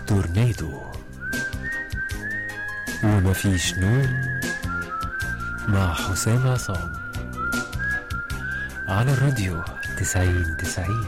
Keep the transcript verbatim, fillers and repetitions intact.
تورنيدو ومفيش نوم مع حسام عصام على الراديو تسعين تسعين.